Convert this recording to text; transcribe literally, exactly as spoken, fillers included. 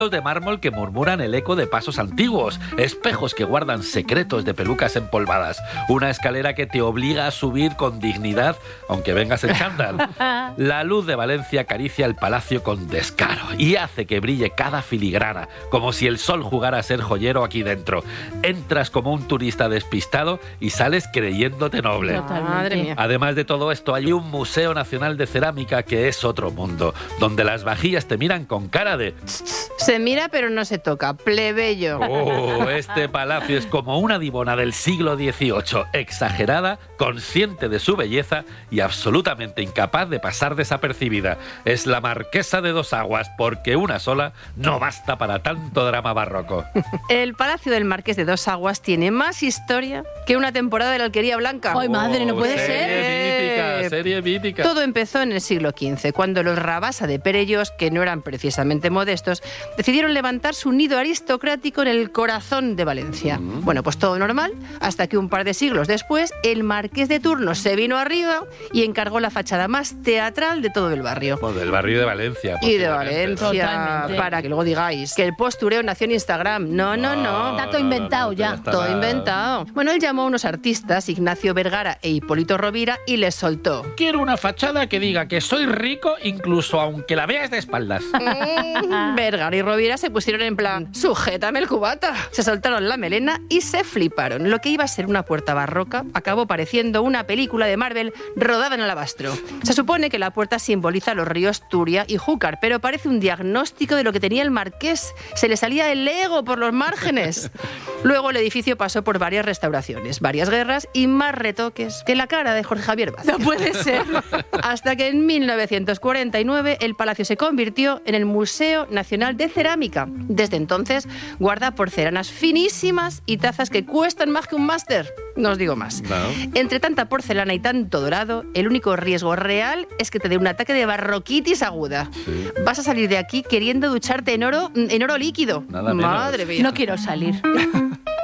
de mármol que murmuran el eco de pasos antiguos, espejos que guardan secretos de pelucas empolvadas, una escalera que te obliga a subir con dignidad, aunque vengas en chándal. La luz de Valencia acaricia el palacio con descaro y hace que brille cada filigrana, como si el sol jugara a ser joyero aquí dentro. Entras como un turista despistado y sales creyéndote noble. Totalmente. Madre mía. Además de todo esto, hay un Museo Nacional de Cerámica que es otro mundo, donde las vajillas te miran con cara de... Se mira pero no se toca, plebeyo. Oh, este palacio es como una divona del siglo dieciocho, exagerada, consciente de su belleza y absolutamente incapaz de pasar desapercibida. Es la Marquesa de Dos Aguas, porque una sola no basta para tanto drama barroco. El Palacio del Marqués de Dos Aguas tiene más historia que una temporada de la Alquería Blanca. ¡Ay, madre, no puede serie ser! Mítica, serie mítica. Todo empezó en el siglo quince, cuando los Rabasa de Perellós, que no eran precisamente modestos, decidieron levantar su nido aristocrático en el corazón de Valencia. Mm. Bueno, pues todo normal, hasta que un par de siglos después, el marqués de turno se vino arriba y encargó la fachada más teatral de todo el barrio. Bueno, del barrio de Valencia. Y de Valencia, totalmente. Para que luego digáis que el postureo nació en Instagram. No, no, no. Está todo inventado ya. está Todo nada. inventado. Bueno, él llamó a unos artistas, Ignacio Vergara e Hipólito Rovira, y les soltó. Quiero una fachada que diga que soy rico, incluso aunque la veas de espaldas. Mm, Vergara y Rovira se pusieron en plan, sujétame el cubata. Se soltaron la melena y se fliparon. Lo que iba a ser una puerta barroca acabó pareciendo una película de Marvel rodada en alabastro. Se supone que la puerta simboliza los ríos Turia y Júcar, pero parece un diagnóstico de lo que tenía el marqués. Se le salía el ego por los márgenes. Luego el edificio pasó por varias restauraciones, varias guerras y más retoques que la cara de Jorge Javier Vázquez. No puede ser. Hasta que en mil novecientos cuarenta y nueve el palacio se convirtió en el Museo Nacional de Cerámica. Desde entonces guarda porcelanas finísimas y tazas que cuestan más que un máster. No os digo más. No. Entre tanta porcelana y tanto dorado, el único riesgo real es que te dé un ataque de barroquitis aguda. Sí. Vas a salir de aquí queriendo ducharte en oro, en oro líquido. Nada menos. Madre mía. No quiero salir.